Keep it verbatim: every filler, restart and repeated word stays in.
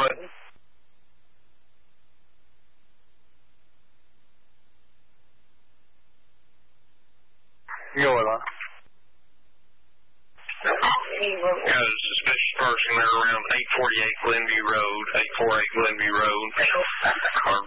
button. Go with her. Got a suspicious person there around eight forty-eight Glenview Road, eight forty-eight Glenview Road. Car